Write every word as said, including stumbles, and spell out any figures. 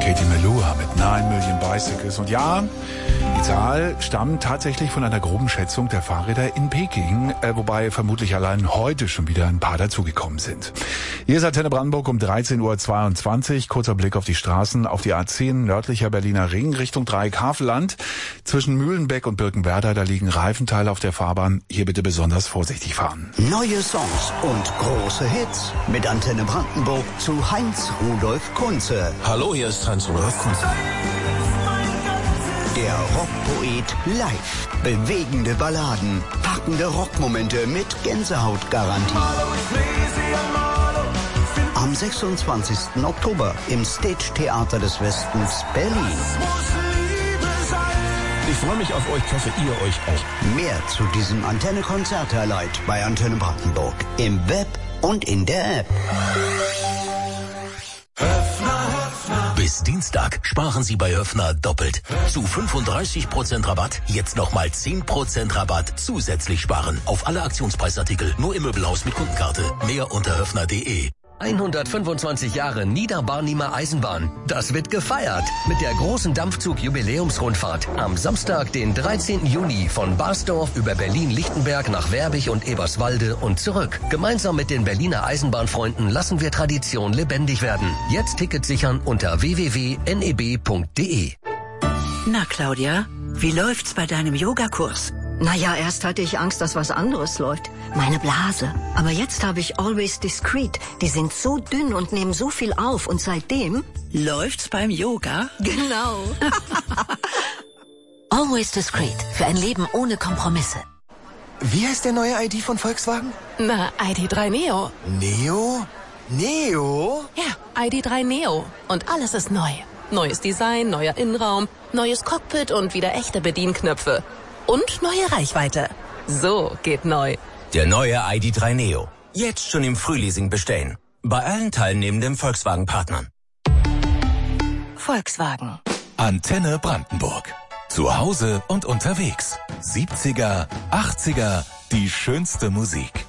Katie Melua mit nine Million Bicycles. Und ja, die Zahl stammt tatsächlich von einer groben Schätzung der Fahrräder in Peking, äh, wobei vermutlich allein heute schon wieder ein paar dazugekommen sind. Hier ist Antenne Brandenburg um dreizehn Uhr zweiundzwanzig. Kurzer Blick auf die Straßen, auf die A zehn nördlicher Berliner Ring Richtung Dreieck Havelland. Zwischen Mühlenbeck und Birkenwerder, da liegen Reifenteile auf der Fahrbahn. Hier bitte besonders vorsichtig fahren. Neue Songs und große Hits mit Antenne Brandenburg zu Heinz Rudolf Kunze. Hallo, hier ist Heinz Rudolf Kunze. Der Rockpoet live. Bewegende Balladen, packende Rockmomente mit Gänsehautgarantie. Am sechsundzwanzigsten Oktober im Stage Theater des Westens Berlin. Ich freue mich auf euch, ich hoffe ihr euch auch. Mehr zu diesem Antenne-Konzert-Highlight bei Antenne Brandenburg im Web und in der App. Bis Dienstag sparen Sie bei Höffner doppelt. Zu fünfunddreißig Prozent Rabatt, jetzt nochmal zehn Prozent Rabatt zusätzlich sparen. Auf alle Aktionspreisartikel, nur im Möbelhaus mit Kundenkarte. Mehr unter höffner punkt de. hundertfünfundzwanzig Jahre Niederbarnimer Eisenbahn. Das wird gefeiert mit der großen Dampfzug-Jubiläumsrundfahrt am Samstag, den dreizehnten Juni von Barsdorf über Berlin-Lichtenberg nach Werbig und Eberswalde und zurück. Gemeinsam mit den Berliner Eisenbahnfreunden lassen wir Tradition lebendig werden. Jetzt Tickets sichern unter w w w punkt n e b punkt de. Na, Claudia, wie läuft's bei deinem Yogakurs? Naja, erst hatte ich Angst, dass was anderes läuft. Meine Blase. Aber jetzt habe ich Always Discreet. Die sind so dünn und nehmen so viel auf. Und seitdem... Läuft's beim Yoga? Genau. Always Discreet. Für ein Leben ohne Kompromisse. Wie heißt der neue I D von Volkswagen? Na, I D drei Neo. Neo? Neo? Ja, I D drei Neo. Und alles ist neu. Neues Design, neuer Innenraum, neues Cockpit und wieder echte Bedienknöpfe. Und neue Reichweite. So geht neu. Der neue I D drei Neo. Jetzt schon im Frühleasing bestellen. Bei allen teilnehmenden Volkswagen-Partnern. Volkswagen. Antenne Brandenburg. Zu Hause und unterwegs. siebziger, achtziger, die schönste Musik.